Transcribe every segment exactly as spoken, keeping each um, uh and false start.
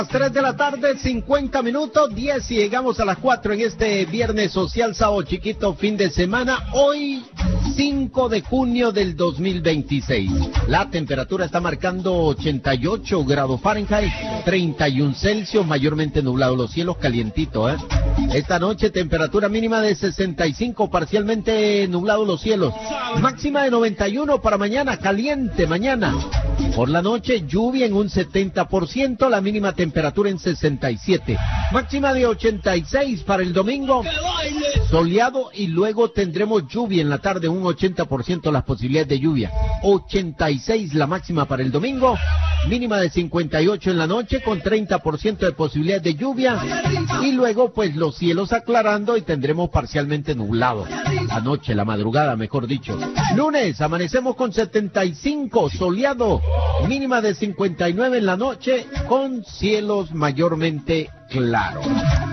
tres de la tarde, cincuenta minutos, diez y llegamos a las cuatro en este viernes social, sábado chiquito, fin de semana. Hoy, cinco de junio del dos mil veintiséis. La temperatura está marcando ochenta y ocho grados Fahrenheit, treinta y uno Celsius, mayormente nublado, los cielos calientitos, ¿eh? Esta noche, temperatura mínima de sesenta y cinco, parcialmente nublado los cielos. Máxima de noventa y uno para mañana, caliente mañana. Por la noche, lluvia en un setenta por ciento, la mínima temperatura en sesenta y siete. Máxima de ochenta y seis para el domingo, soleado y luego tendremos lluvia en la tarde, un ochenta por ciento las posibilidades de lluvia. ochenta y seis la máxima para el domingo, mínima de cincuenta y ocho en la noche con treinta por ciento de posibilidades de lluvia y luego pues los cielos aclarando y tendremos parcialmente nublado. Anoche, la madrugada mejor dicho. Lunes, amanecemos con setenta y cinco, soleado, mínima de cincuenta y nueve en la noche con cielos mayormente claros.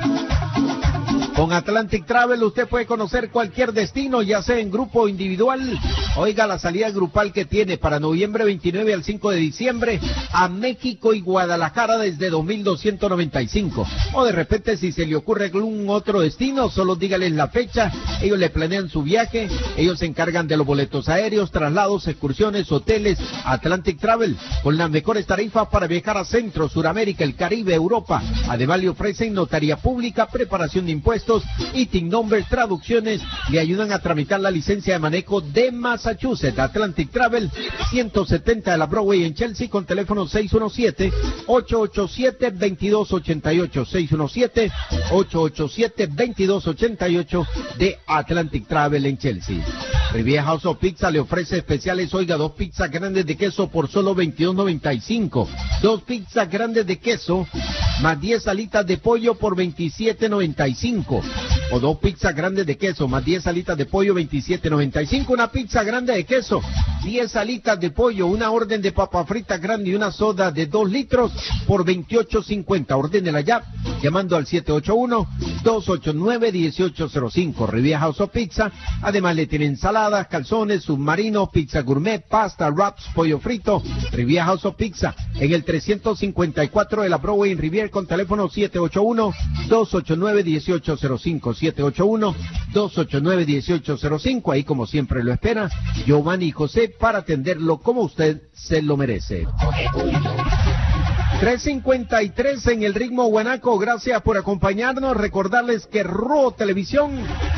Con Atlantic Travel usted puede conocer cualquier destino, ya sea en grupo o individual. Oiga la salida grupal que tiene para noviembre veintinueve al cinco de diciembre a México y Guadalajara desde dos mil doscientos noventa y cinco. O de repente si se le ocurre algún otro destino, solo dígales la fecha, ellos le planean su viaje, ellos se encargan de los boletos aéreos, traslados, excursiones, hoteles. Atlantic Travel, con las mejores tarifas para viajar a Centro, Suramérica, el Caribe, Europa. Además le ofrecen notaría pública, preparación de impuestos, y T I N number, traducciones, le ayudan a tramitar la licencia de manejo de Massachusetts. Atlantic Travel, ciento setenta de la Broadway en Chelsea, con teléfono seis uno siete, ocho ocho siete, dos dos ocho ocho, seis uno siete, ocho ocho siete, dos dos ocho ocho de Atlantic Travel en Chelsea. Riviera House of Pizza le ofrece especiales, oiga, dos pizzas grandes de queso por solo veintidós noventa y cinco, dos pizzas grandes de queso más diez alitas de pollo por veintisiete noventa y cinco, o dos pizzas grandes de queso más diez alitas de pollo veintisiete noventa y cinco, una pizza grande de queso, diez alitas de pollo, una orden de papa frita grande y una soda de dos litros por veintiocho cincuenta. Ordénela ya llamando al siete ocho uno, dos ocho nueve, uno ocho cero cinco. Riviera House of Pizza. Además le tienen ensaladas, calzones, submarinos, pizza gourmet, pasta, wraps, pollo frito. Riviera House of Pizza en el trescientos cincuenta y cuatro de la Broadway en Riviera, con teléfono siete ocho uno, dos ocho nueve, uno ocho cero cinco, siete ocho uno, dos ocho nueve, uno ocho cero cinco. Ahí como siempre lo espera Giovanni y José para atenderlo como usted se lo merece. tres cincuenta y tres en el ritmo guanaco. Gracias por acompañarnos. Recordarles que Ruo Televisión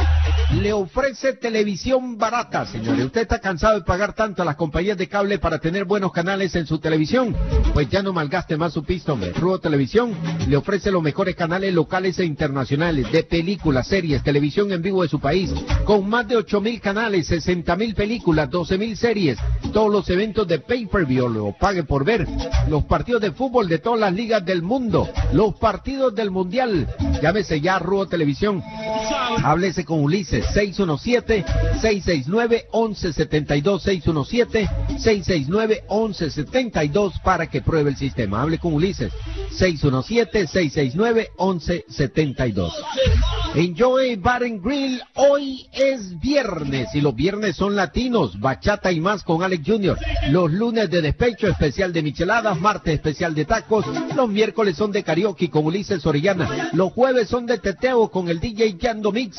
le ofrece televisión barata, señores. ¿Usted está cansado de pagar tanto a las compañías de cable para tener buenos canales en su televisión? Pues ya no malgaste más su pisto, hombre. Ruo Televisión le ofrece los mejores canales locales e internacionales de películas, series, televisión en vivo de su país, con más de ocho mil canales, sesenta mil películas, doce mil series, todos los eventos de pay-per-view, lo pague por ver, los partidos de fútbol de todas las ligas del mundo, los partidos del mundial. Llámese ya a Ruo Televisión. Háblese con Ulises, seis uno siete, seis seis nueve, once setenta y dos, seis uno siete, seis seis nueve, once setenta y dos para que pruebe el sistema. Hable con Ulises, seis uno siete, seis seis nueve, once setenta y dos. Enjoy Bar and Grill, hoy es viernes y los viernes son latinos, bachata y más con Alex junior Los lunes de despecho, especial de micheladas, martes especial de tacos, los miércoles son de karaoke con Ulises Orellana, los jueves son de teteo con el D J Yando Mix.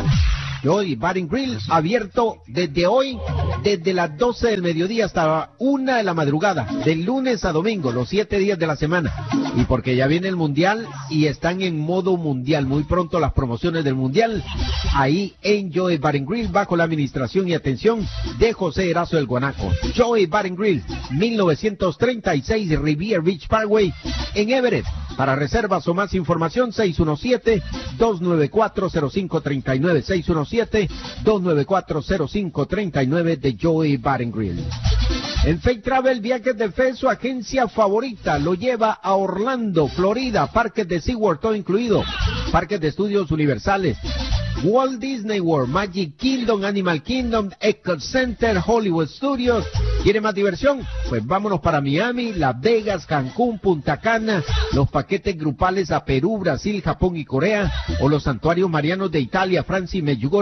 Hoy Bar and Grill abierto desde hoy, desde las doce del mediodía hasta una de la madrugada, del lunes a domingo, los siete días de la semana. Y porque ya viene el mundial y están en modo mundial, muy pronto las promociones del mundial, ahí en Joey Bar and Grill, bajo la administración y atención de José Erazo del Guanaco. Joey Bar and Grill, mil novecientos treinta y seis Riviera Beach Parkway en Everett. Para reservas o más información, seis uno siete, dos nueve cuatro, cero cinco tres nueve, seis uno siete, dos nueve cuatro, cero cinco tres nueve de Joey Bar and Grill. En Fake Travel, Viajes de Fe, su agencia favorita, lo lleva a Orlando, Florida, parques de SeaWorld, todo incluido, parques de estudios universales, Walt Disney World, Magic Kingdom, Animal Kingdom, Echo Center, Hollywood Studios. ¿Quiere más diversión? Pues vámonos para Miami, Las Vegas, Cancún, Punta Cana, los paquetes grupales a Perú, Brasil, Japón y Corea, o los santuarios marianos de Italia, Francia y Medjugorje.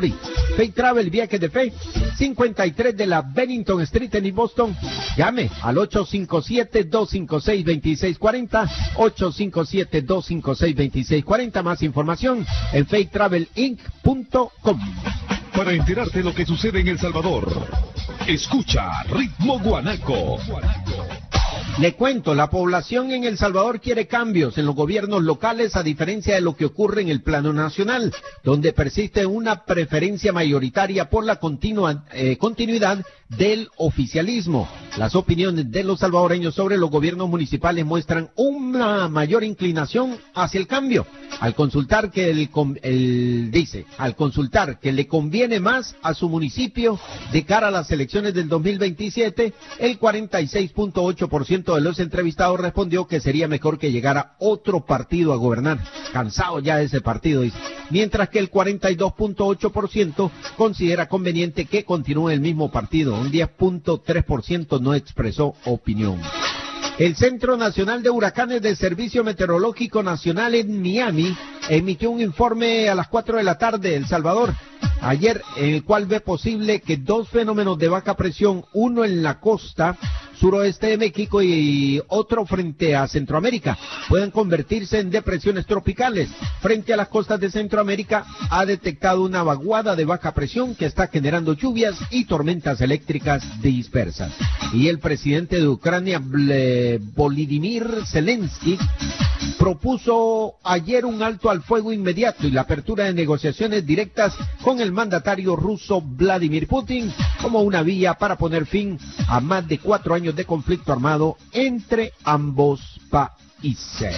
Faith Travel, viajes de fe, cincuenta y tres de la Bennington Street en Boston. Llame al ocho cinco siete, dos cinco seis, dos seis cuatro cero, ocho cinco siete, dos cinco seis, dos seis cuatro cero. Más información en faith travel inc punto com. Para enterarte de lo que sucede en El Salvador, escucha Ritmo Guanaco. Le cuento, la población en El Salvador quiere cambios en los gobiernos locales, a diferencia de lo que ocurre en el plano nacional, donde persiste una preferencia mayoritaria por la continua, eh, continuidad del oficialismo. Las opiniones de los salvadoreños sobre los gobiernos municipales muestran una mayor inclinación hacia el cambio. Al consultar que el, el dice, al consultar que le conviene más a su municipio de cara a las elecciones del dos mil veintisiete, el cuarenta y seis punto ocho por ciento de los entrevistados respondió que sería mejor que llegara otro partido a gobernar. Cansado ya de ese partido, dice. Mientras que el cuarenta y dos punto ocho por ciento considera conveniente que continúe el mismo partido. Un diez punto tres por ciento no expresó opinión. El Centro Nacional de Huracanes del Servicio Meteorológico Nacional en Miami emitió un informe a las cuatro de la tarde, El Salvador, ayer, en el cual ve posible que dos fenómenos de baja presión, uno en la costa suroeste de México y otro frente a Centroamérica, pueden convertirse en depresiones tropicales. Frente a las costas de Centroamérica ha detectado una vaguada de baja presión que está generando lluvias y tormentas eléctricas dispersas. Y el presidente de Ucrania, Volodymyr Zelensky, propuso ayer un alto al fuego inmediato y la apertura de negociaciones directas con el mandatario ruso Vladimir Putin como una vía para poner fin a más de cuatro años de conflicto armado entre ambos países.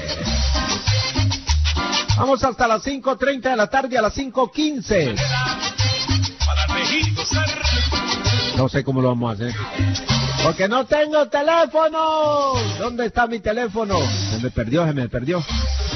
Vamos hasta las cinco treinta de la tarde, a las cinco quince. No sé cómo lo vamos a hacer, porque no tengo teléfono. ¿Dónde está mi teléfono? Se me perdió, se me perdió.